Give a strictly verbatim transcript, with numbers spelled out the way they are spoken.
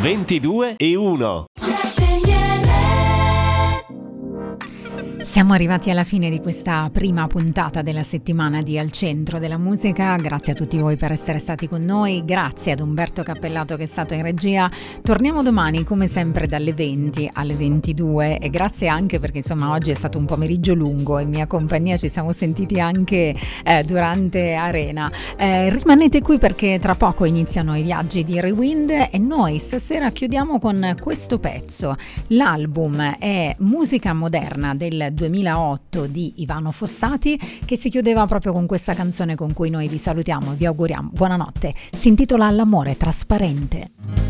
ventidue e uno. Siamo arrivati alla fine di questa prima puntata della settimana di Al Centro della Musica. Grazie a tutti voi per essere stati con noi, grazie ad Umberto Cappellato che è stato in regia. Torniamo domani come sempre dalle venti alle ventidue e grazie anche perché insomma oggi è stato un pomeriggio lungo e in mia compagnia ci siamo sentiti anche eh, durante Arena. Eh, rimanete qui perché tra poco iniziano i viaggi di Rewind e noi stasera chiudiamo con questo pezzo. L'album è Musica Moderna del duemilaotto di Ivano Fossati, che si chiudeva proprio con questa canzone con cui noi vi salutiamo e vi auguriamo buonanotte. Si intitola L'amore trasparente.